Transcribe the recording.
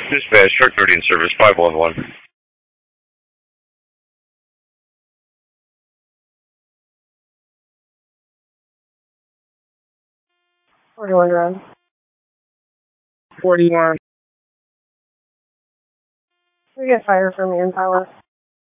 Dispatch, truck guardian service, 511. 41 Road. 41. We get fire from manpower.